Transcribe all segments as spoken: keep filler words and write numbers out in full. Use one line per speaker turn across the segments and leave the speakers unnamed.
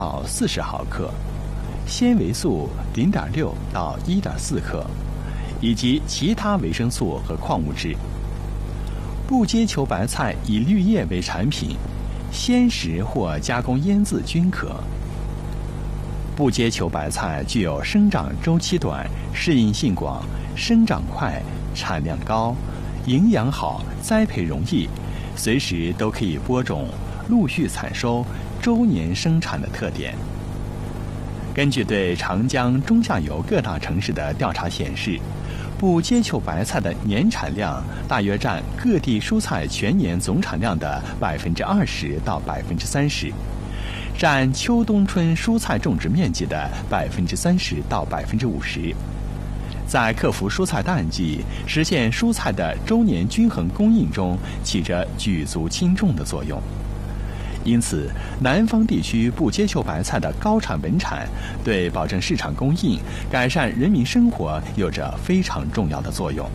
到四十毫克，纤维素零点六到一点四克，以及其他维生素和矿物质。不接球白菜以绿叶为产品，鲜食或加工腌制均可。不接球白菜具有生长周期短、适应性广、生长快、产量高、营养好、栽培容易，随时都可以播种、陆续采收、周年生产的特点。根据对长江中下游各大城市的调查显示，不接球白菜的年产量大约占各地蔬菜全年总产量的百分之二十到百分之三十，占秋冬春蔬菜种植面积的百分之三十到百分之五十。在克服蔬菜淡季、实现蔬菜的周年均衡供应中，起着举足轻重的作用。因此，南方地区不接球白菜的高产稳产，对保证市场供应、改善人民生活有着非常重要的作用。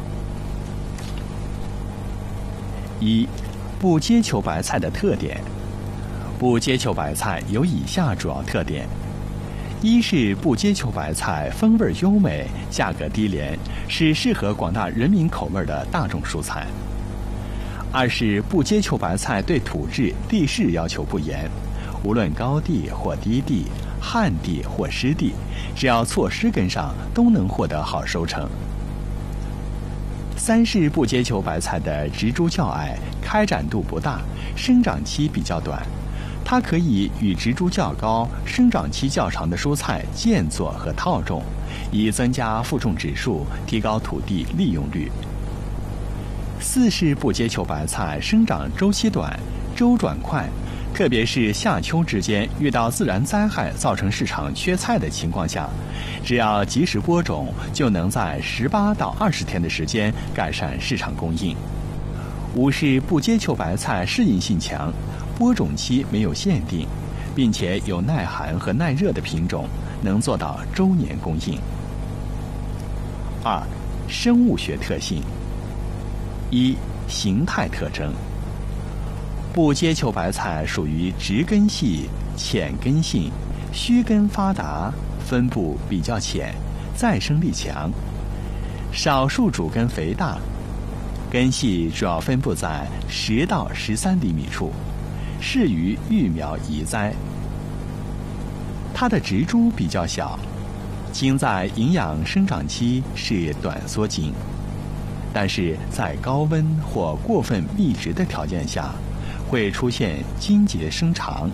一、不接球白菜的特点。不接球白菜有以下主要特点：一是不接球白菜风味优美，价格低廉，是适合广大人民口味的大众蔬菜。二是不接球白菜对土质、地势要求不严，无论高地或低地、旱地或湿地，只要措施跟上，都能获得好收成。三是不接球白菜的植株较矮，开展度不大，生长期比较短，它可以与植株较高、生长期较长的蔬菜间作和套种，以增加负重指数，提高土地利用率。四是不接球白菜生长周期短，周转快，特别是夏秋之间遇到自然灾害造成市场缺菜的情况下，只要及时播种，就能在十八到二十天的时间改善市场供应。五是不接球白菜适应性强，播种期没有限定，并且有耐寒和耐热的品种，能做到周年供应。二、生物学特性。一、形态特征。不接球白菜属于直根系、浅根性、须根发达，分布比较浅，再生力强，少数主根肥大，根系主要分布在十到十三厘米处，适于育苗移栽。它的植株比较小，茎在营养生长期是短缩茎，但是在高温或过分密植的条件下，会出现茎节生长。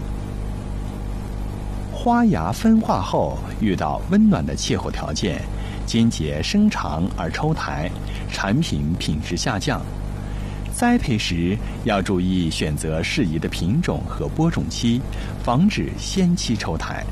花芽分化后，遇到温暖的气候条件，茎节生长而抽苔，产品品质下降。栽培时要注意选择适宜的品种和播种期，防止先期抽苔。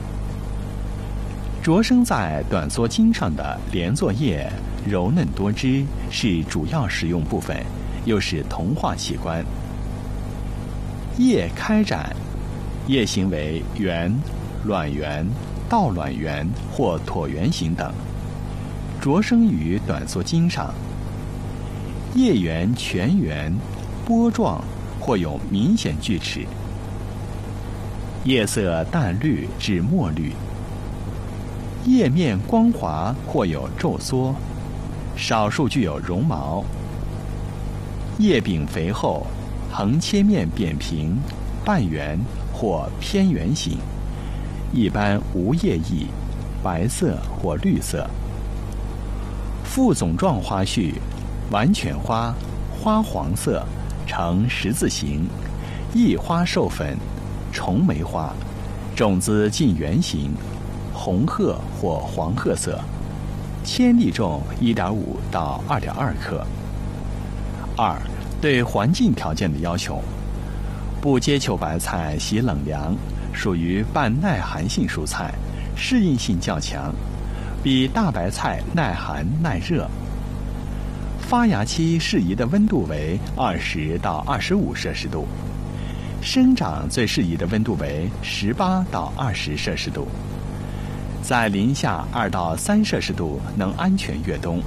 着生在短缩茎上的连作叶柔嫩多汁，是主要食用部分，又是同化器官。叶开展，叶形为圆、卵圆、倒卵圆或椭圆形等，着生于短缩茎上。叶缘全圆、波状或有明显锯齿，叶色淡绿至墨绿，叶面光滑或有皱缩，少数具有绒毛。叶柄肥厚，横切面扁平、半圆或偏圆形，一般无叶翼，白色或绿色。附种状花序，完全花，花黄色，呈十字形，异花授粉，重梅花，种子近圆形，红褐或黄褐色，千粒重 一点五到二点二克。二、对环境条件的要求。不接球白菜喜冷凉，属于半耐寒性蔬菜，适应性较强，比大白菜耐寒耐热。发芽期适宜的温度为二十到二十五摄氏度，生长最适宜的温度为十八到二十摄氏度，在零下二到三摄氏度能安全越冬。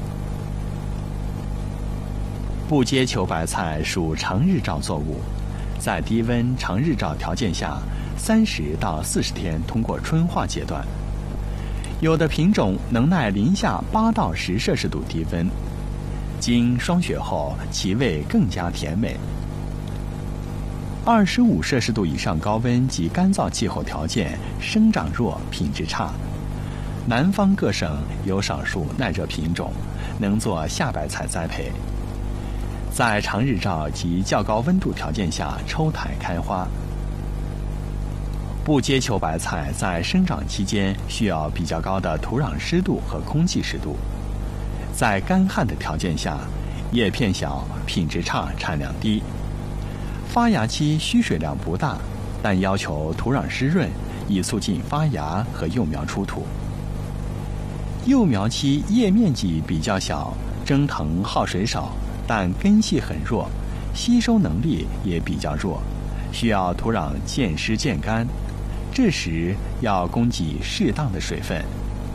不接球白菜属长日照作物，在低温长日照条件下， 三十到四十天通过春化阶段。有的品种能耐零下八到十摄氏度低温，经霜雪后其味更加甜美。二十五摄氏度以上高温及干燥气候条件，生长弱，品质差。南方各省有少数耐热品种，能做夏白菜栽培，在长日照及较高温度条件下抽苔开花。不结球白菜在生长期间需要比较高的土壤湿度和空气湿度，在干旱的条件下，叶片小，品质差，产量低。发芽期需水量不大，但要求土壤湿润，以促进发芽和幼苗出土。幼苗期叶面积比较小，蒸腾耗水少，但根系很弱，吸收能力也比较弱，需要土壤渐湿渐干，这时要供给适当的水分。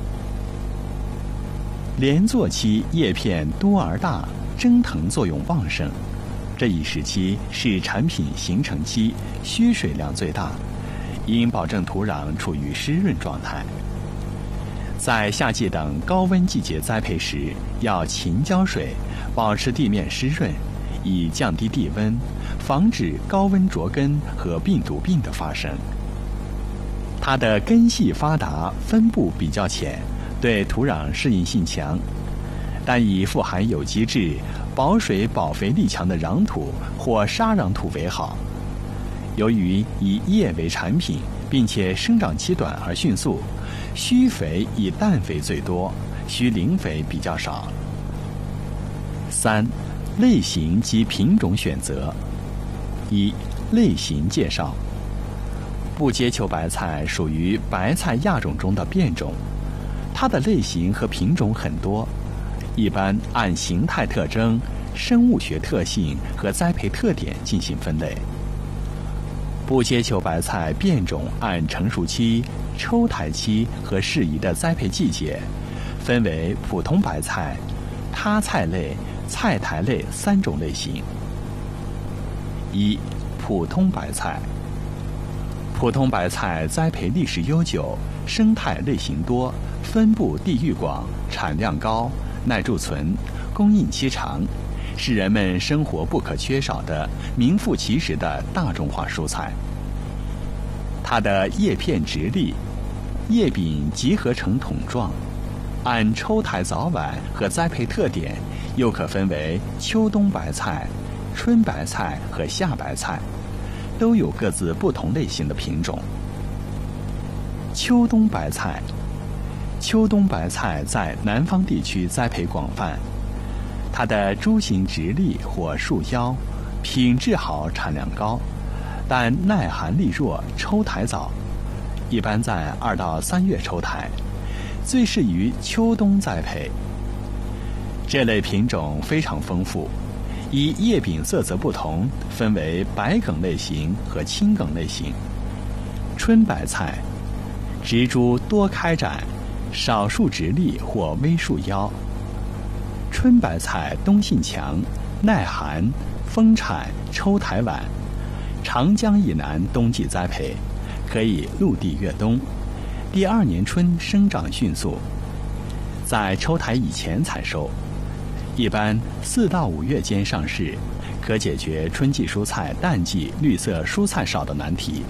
连作期叶片多而大，蒸腾作用旺盛，这一时期是产品形成期，需水量最大，应保证土壤处于湿润状态。在夏季等高温季节栽培时，要勤浇水，保持地面湿润，以降低地温，防止高温灼根和病毒病的发生。它的根系发达，分布比较浅，对土壤适应性强，但以富含有机质、保水保肥力强的壤土或沙壤土为好。由于以叶为产品，并且生长期短而迅速，需肥以氮肥最多，需磷肥比较少。三、类型及品种选择。一、类型介绍。不结球白菜属于白菜亚种中的变种，它的类型和品种很多，一般按形态特征、生物学特性和栽培特点进行分类。不结球白菜变种按成熟期、抽苔期和适宜的栽培季节，分为普通白菜、他菜类、菜苔类三种类型。一、普通白菜。普通白菜栽培历史悠久，生态类型多，分布地域广，产量高，耐贮存，供应期长，是人们生活不可缺少的名副其实的大众化蔬菜。它的叶片直立，叶柄集合成筒状，按抽苔早晚和栽培特点，又可分为秋冬白菜、春白菜和夏白菜，都有各自不同类型的品种。秋冬白菜，秋冬白菜在南方地区栽培广泛，它的株形直立或束腰，品质好，产量高，但耐寒力弱，抽苔早，一般在二到三月抽苔，最适于秋冬栽培。这类品种非常丰富，依叶柄色泽不同，分为白梗类型和青梗类型。春白菜，植株多开展，少数直立或微束腰。春白菜冬性强，耐寒，丰产，抽苔晚，长江以南冬季栽培，可以陆地越冬，第二年春生长迅速，在抽苔以前采收，一般四到五月间上市，可解决春季蔬菜淡季绿色蔬菜少的难题。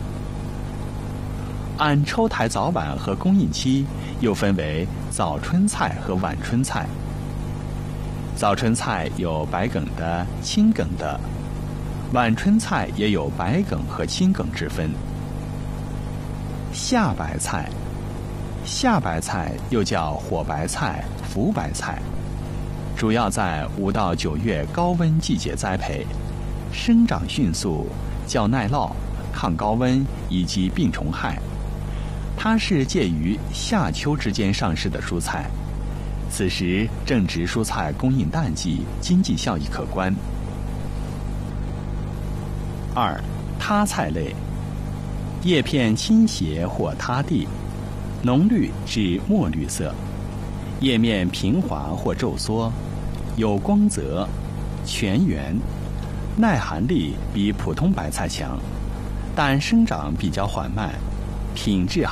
按抽苔早晚和供应期，又分为早春菜和晚春菜。早春菜有白梗的、青梗的，晚春菜也有白梗和青梗之分。夏白菜，夏白菜又叫火白菜、福白菜，主要在五到九月高温季节栽培，生长迅速，较耐涝、抗高温以及病虫害。它是介于夏秋之间上市的蔬菜，此时正值蔬菜供应淡季，经济效益可观。二、他菜类，叶片倾斜或塌地，浓绿至墨绿色，叶面平滑或皱缩，有光泽，全圆，耐寒力比普通白菜强， 但生长比较缓慢，品质好。